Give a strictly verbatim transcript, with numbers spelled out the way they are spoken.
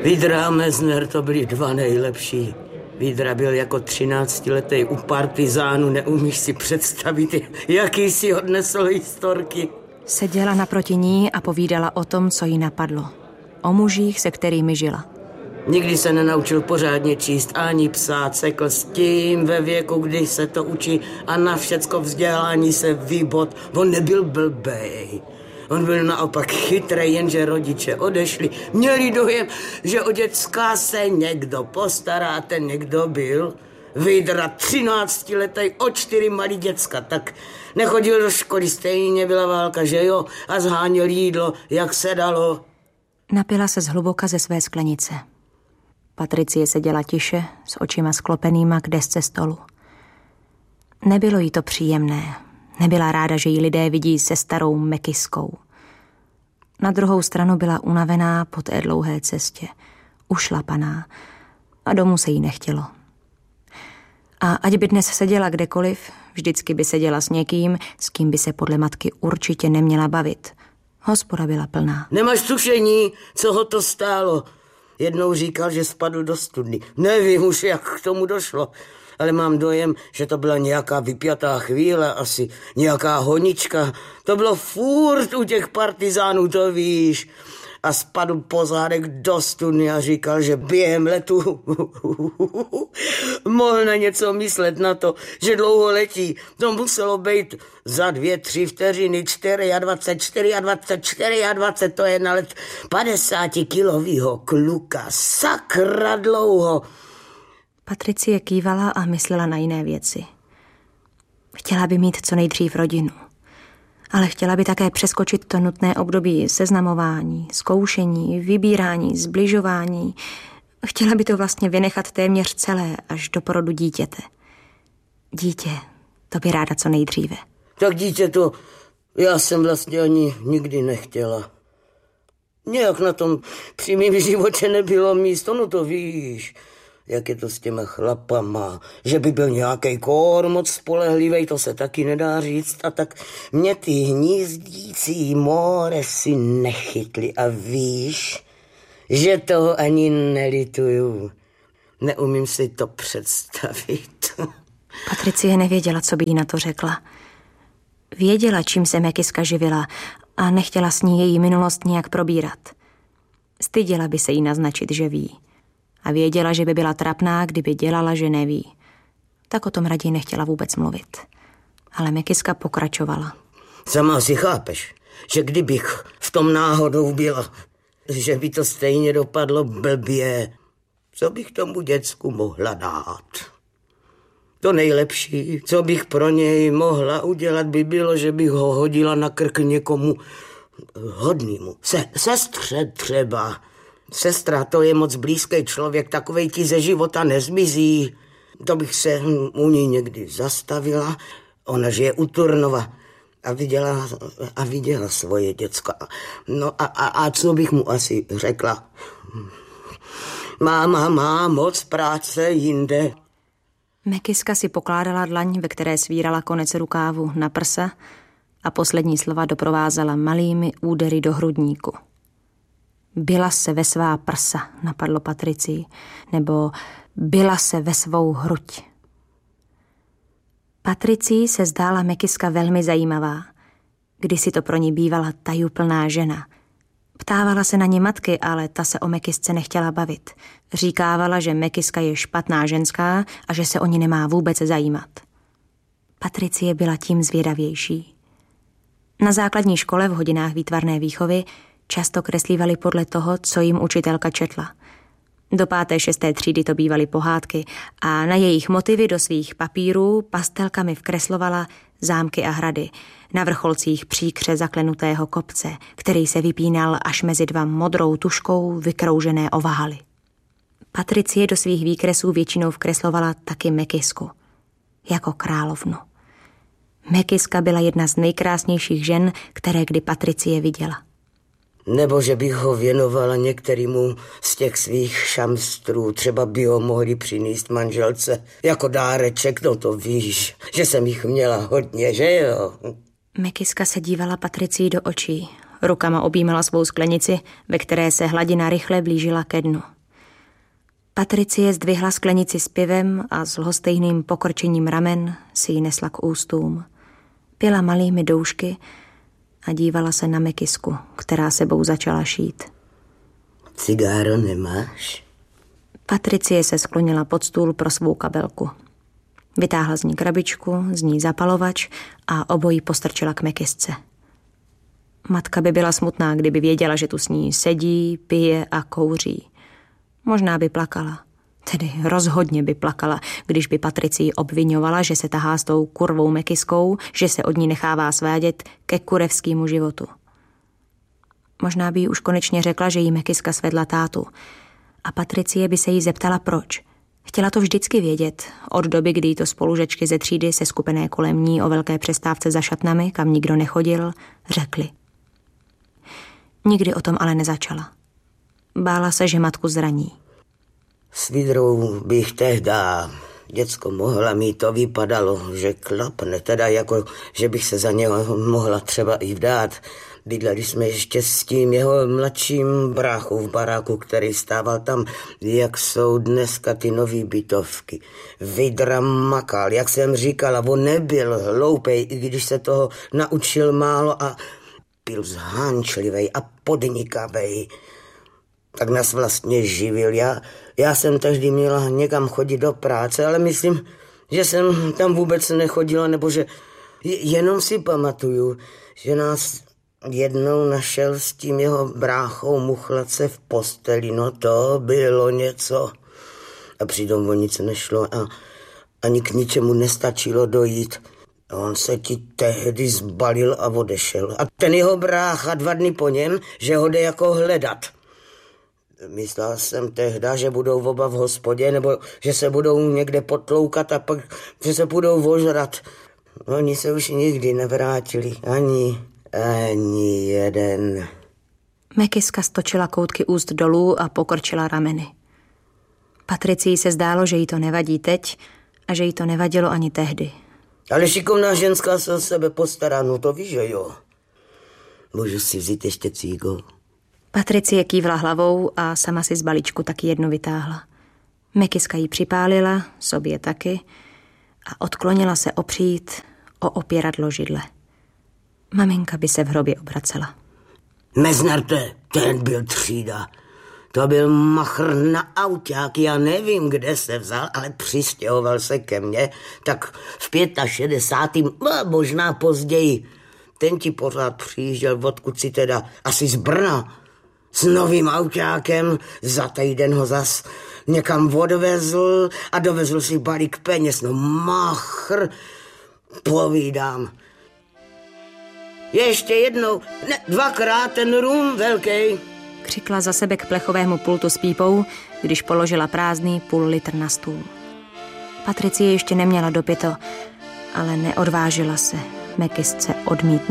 Vydra a Mezner, to byli dva nejlepší. Vydra byl jako třináctiletý u partizánu, neumíš si představit, jaký si odnesl historky. Seděla naproti ní a povídala o tom, co jí napadlo. O mužích, se kterými žila. Nikdy se nenaučil pořádně číst ani psát, sekl s tím ve věku, kdy se to učí a na všecko vzdělání se vybod. On nebyl blbej. On byl naopak chytrý, jenže rodiče odešli. Měli dojem, že o děcka se někdo postará a ten někdo byl Vydra, třináctiletý, o čtyři malý děcka, tak nechodil do školy, stejně byla válka, že jo, a zháněl jídlo, jak se dalo. Napila se zhluboka ze své sklenice. Patricie seděla tiše, s očima sklopenýma k desce stolu. Nebylo jí to příjemné. Nebyla ráda, že ji lidé vidí se starou Mekiskou. Na druhou stranu byla unavená po té dlouhé cestě, ušlapaná a domů se jí nechtělo. A ať by dnes seděla kdekoliv, vždycky by seděla s někým, s kým by se podle matky určitě neměla bavit. Hospoda byla plná. Nemáš tušení, co ho to stálo? Jednou říkal, že spadl do studny. Nevím už, jak k tomu došlo, ale mám dojem, že to byla nějaká vypjatá chvíle, asi nějaká honička. To bylo furt u těch partizánů, to víš. A spadl po zádech do studny a říkal, že během letu mohl na něco myslet, na to, že dlouho letí. To muselo být za dvě, tři vteřiny, dvacet čtyři, dvacet, dvacet, to je na let padesátikilovýho kluka. Sakra dlouho. Patricie kývala a myslela na jiné věci. Chtěla by mít co nejdřív rodinu. Ale chtěla by také přeskočit to nutné období seznamování, zkoušení, vybírání, zbližování. Chtěla by to vlastně vynechat téměř celé až do porodu dítěte. Dítě, to by ráda co nejdříve. Tak dítě to já jsem vlastně ani nikdy nechtěla. Nějak na tom při mým životě nebylo místo, no to víš. Jak je to s těma chlapama, že by byl nějaký kór moc spolehlivý, to se taky nedá říct. A tak mě ty hnízdící móre si nechytly a víš, že toho ani nelituju. Neumím si to představit. Patricie nevěděla, co by jí na to řekla. Věděla, čím se Mekiska živila a nechtěla s ní její minulost nějak probírat. Styděla by se jí naznačit, že ví. A věděla, že by byla trapná, kdyby dělala, že neví. Tak o tom raději nechtěla vůbec mluvit. Ale Mekiska pokračovala. Sama si chápeš, že kdybych v tom náhodou byla, že by to stejně dopadlo blbě, co bych tomu děcku mohla dát. To nejlepší, co bych pro něj mohla udělat, by bylo, že bych ho hodila na krk někomu hodnému. Se, sestře třeba. Sestra, to je moc blízký člověk, takovej ti ze života nezmizí. To bych se u ní někdy zastavila. Ona žije u Turnova a viděla, a viděla svoje děcka. No a, a, a co bych mu asi řekla? Máma má moc práce jinde. Mekiska si pokládala dlaň, ve které svírala konec rukávu, na prsa a poslední slova doprovázela malými údery do hrudníku. Byla se ve svá prsa, napadlo Patricii, nebo byla se ve svou hruď. Patricii se zdála Mekiska velmi zajímavá. Kdysi to pro ní bývala tajuplná žena. Ptávala se na ní matky, ale ta se o Mekisce nechtěla bavit. Říkávala, že Mekiska je špatná ženská a že se o ní nemá vůbec zajímat. Patricie byla tím zvědavější. Na základní škole v hodinách výtvarné výchovy často kreslívali podle toho, co jim učitelka četla. Do páté, šesté třídy to bývaly pohádky a na jejich motivy do svých papírů pastelkami vkreslovala zámky a hrady, na vrcholcích příkře zaklenutého kopce, který se vypínal až mezi dva modrou tuškou vykroužené ovaly. Patricie do svých výkresů většinou vkreslovala taky Mekisku, jako královnu. Mekiska byla jedna z nejkrásnějších žen, které kdy Patricie viděla. Nebo že bych ho věnovala některému z těch svých šamstrů, třeba by ho mohli přinést manželce jako dáreček, no to víš, že jsem jich měla hodně, že jo? Mekiska se dívala Patricii do očí, rukama objímala svou sklenici, ve které se hladina rychle blížila ke dnu. Patricie zdvihla sklenici s pivem a s lhostejným pokrčením ramen si ji nesla k ústům. Pila malými doušky a dívala se na Mekisku, která sebou začala šít. Cigáro nemáš? Patricie se sklonila pod stůl pro svou kabelku. Vytáhla z ní krabičku, z ní zapalovač a obojí postrčila k Mekisce. Matka by byla smutná, kdyby věděla, že tu s ní sedí, pije a kouří. Možná by plakala. Tedy rozhodně by plakala, když by Patricii obvinovala, že se tahá s tou kurvou Mekiskou, že se od ní nechává svádět ke kurevskému životu. Možná by jí už konečně řekla, že jí Mekiska svedla tátu. A Patricie by se jí zeptala proč. Chtěla to vždycky vědět, od doby, kdy jí to spolužačky ze třídy se skupené kolem ní o velké přestávce za šatnami, kam nikdo nechodil, řekli. Nikdy o tom ale nezačala. Bála se, že matku zraní. S Vidrou bych tehda, děcko, mohla mi to vypadalo, že klapne, teda jako, že bych se za něho mohla třeba i vdát. Bydleli jsme ještě s tím jeho mladším bráchou v baráku, který stával tam, jak jsou dneska ty nový bytovky. Vidra makal, jak jsem říkala, on nebyl hloupej, i když se toho naučil málo a byl zhánčlivej a podnikavej. Tak nás vlastně živil. Já, já jsem tehdy měla někam chodit do práce, ale myslím, že jsem tam vůbec nechodila, nebo že jenom si pamatuju, že nás jednou našel s tím jeho bráchou muchlace v posteli. No to bylo něco. A přitom o nic nešlo a ani k ničemu nestačilo dojít. On se ti tehdy zbalil a odešel. A ten jeho brácha dva dny po něm, že ho jde jako hledat. Myslel jsem tehda, že budou oba v hospodě, nebo že se budou někde potloukat a pak, že se budou ožrat. Oni se už nikdy nevrátili, ani, ani jeden. Mekiska stočila koutky úst dolů a pokrčila rameny. Patricii se zdálo, že jí to nevadí teď a že jí to nevadilo ani tehdy. Ale šikovná ženská se o sebe postará, no to víš, že jo. Můžu si vzít ještě cígo? Patricie kývla hlavou a sama si z balíčku taky jednu vytáhla. Mekiska jí připálila, sobě taky, a odklonila se opřít o opěradlo židle. Maminka by se v hrobě obracela. Neznarte, ten byl třída. To byl machr na auták, já nevím, kde se vzal, ale přistěhoval se ke mně, tak v šedesátém pátém, možná později. Ten ti pořád přijížděl, odkud si teda, asi z Brna, s novým autákem, za týden ho zas někam odvezl a dovezl si balík peněz, no machr, povídám. Ještě jednou, ne, dvakrát ten rum velký. Křikla za sebe k plechovému pultu s pípou, když položila prázdný půl litr na stůl. Patricie ještě neměla dopito, ale neodvážila se Mekisce odmítnout.